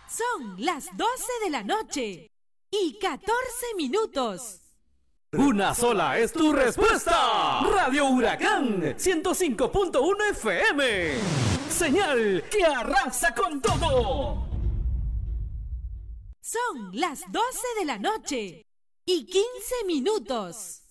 Son las 12 de la noche y 14 minutos. Una sola es tu respuesta. Radio Huracán 105.1 FM. Señal que arrasa con todo. Son las 12 de la noche y 15 minutos.